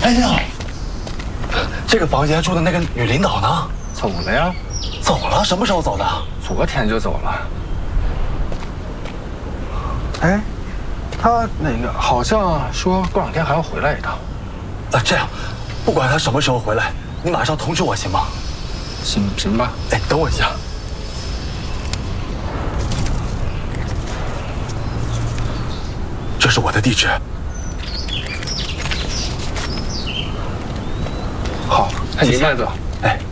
哎呀，这个房间住的那个女领导呢？ 走了呀。 走了？什么时候走的？ 昨天就走了。哎，他那个好像说过2天还要回来一趟。 这样，不管他什么时候回来，你马上通知我行吗？ 行吧。 哎，等我一下。这是我的地址。 好，那你慢走。 哎。